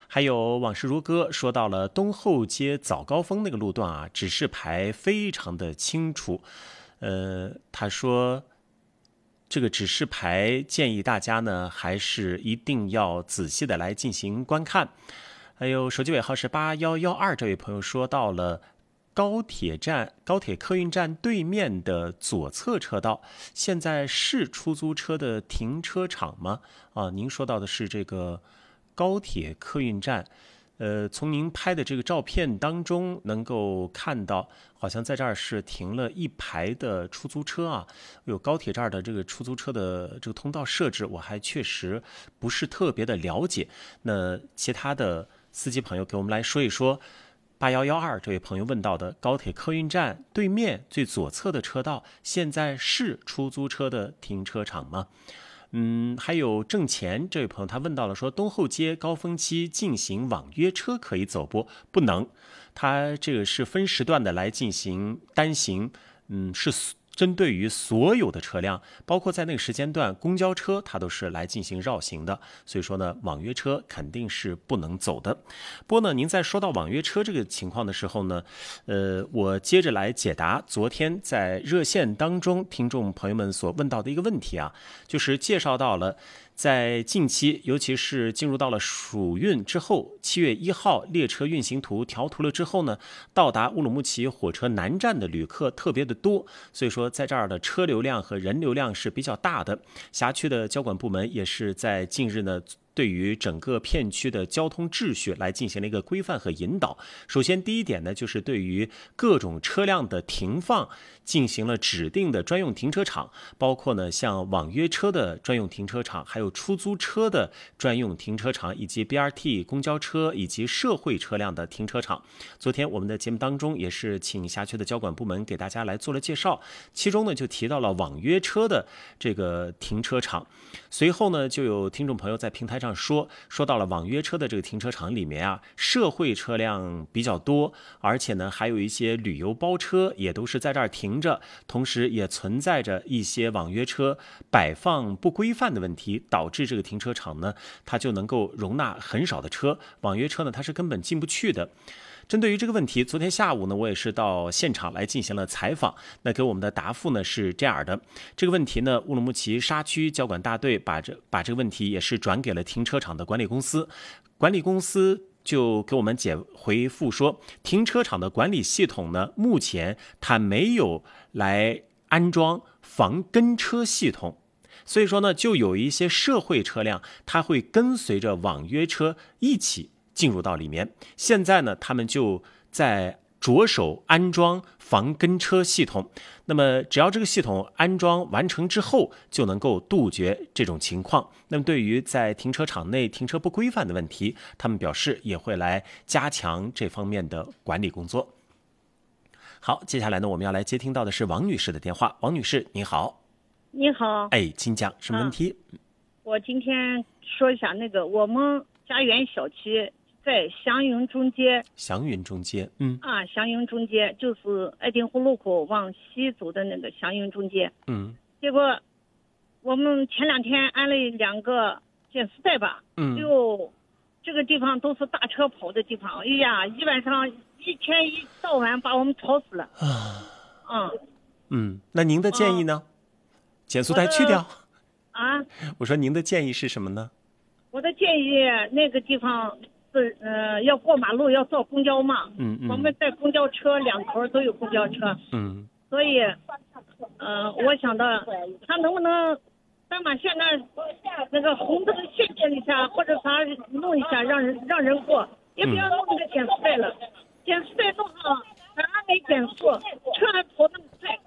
还有往事如歌说到了东后街早高峰那个路段啊，指示牌非常的清楚。他说这个指示牌建议大家呢还是一定要仔细的来进行观看。还有手机尾号是8112，这位朋友说到了高铁客运站对面的左侧车道，现在是出租车的停车场吗？您说到的是这个高铁客运站。从您拍的这个照片当中能够看到，好像在这儿是停了一排的出租车啊。有高铁这儿的这个出租车的这个通道设置，我还确实不是特别的了解。那其他的司机朋友给我们来说一说，8112这位朋友问到的高铁客运站对面最左侧的车道，现在是出租车的停车场吗？还有挣钱这位朋友他问到了说，东后街高峰期进行网约车可以走不能，他这个是分时段的来进行单行，是针对于所有的车辆，包括在那个时间段公交车它都是来进行绕行的，所以说呢网约车肯定是不能走的。不过呢您在说到网约车这个情况的时候呢，我接着来解答昨天在热线当中听众朋友们所问到的一个问题啊，就是介绍到了在近期，尤其是进入到了暑运之后，7月1号列车运行图调图了之后呢，到达乌鲁木齐火车南站的旅客特别的多，所以说在这儿的车流量和人流量是比较大的。辖区的交管部门也是在近日呢，对于整个片区的交通秩序来进行了一个规范和引导。首先第一点呢，就是对于各种车辆的停放进行了指定的专用停车场，包括呢像网约车的专用停车场，还有出租车的专用停车场，以及 BRT 公交车以及社会车辆的停车场。昨天我们的节目当中也是请辖区的交管部门给大家来做了介绍，其中呢就提到了网约车的这个停车场。随后呢就有听众朋友在平台上说到了网约车的这个停车场里面啊，社会车辆比较多，而且呢还有一些旅游包车也都是在这儿停着，同时也存在着一些网约车摆放不规范的问题，导致这个停车场呢它就能够容纳很少的车，网约车呢它是根本进不去的。针对于这个问题，昨天下午呢，我也是到现场来进行了采访。那给我们的答复呢是这样的：这个问题呢，乌鲁木齐沙区交管大队把这个问题也是转给了停车场的管理公司，管理公司就给我们回复说，停车场的管理系统呢，目前它没有来安装防跟车系统。所以说呢，就有一些社会车辆，它会跟随着网约车一起进入到里面。现在呢，他们就在着手安装防跟车系统。那么，只要这个系统安装完成之后，就能够杜绝这种情况。那么，对于在停车场内停车不规范的问题，他们表示也会来加强这方面的管理工作。好，接下来呢，我们要来接听到的是王女士的电话。王女士，您好。 你好。 请讲，什么问题？ 我今天说一下我们家园小区在祥云中街。 祥云中街， 祥云中街就是爱丁湖路口往西走的那个祥云中街。结果我们前2天安了2个减速带吧，就这个地方都是大车跑的地方，一晚上一天一到晚把我们吵死了。 那您的建议呢？减速带去掉我说您的建议是什么呢？ 我的建议那个地方是要过马路要造公交嘛。我们在公交车两头都有公交车。所以我想到他能不能咱把现在那个红灯限制一下，或者啥弄一下，让人过，也不要弄那个减速带了。减速带弄好咱还没减速，车还跑那么快，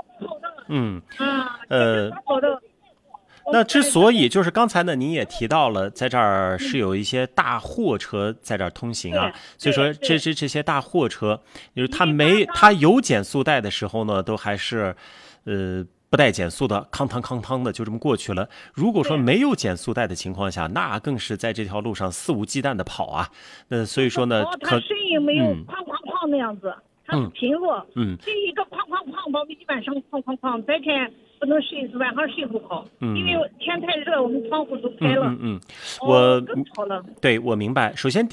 跑的那之所以就是刚才呢，您也提到了，在这儿是有一些大货车在这儿通行啊，所以说这些大货车，就是它有减速带的时候呢，都还是不带减速的，康汤的就这么过去了。如果说没有减速带的情况下，那更是在这条路上肆无忌惮的跑啊。所以说呢， 它声音没有哐那样子，它是平弱。这一个哐把一晚上哐，白天不能睡，晚上睡不好。因为天太热，我们窗户都开了。 对，我明白。首先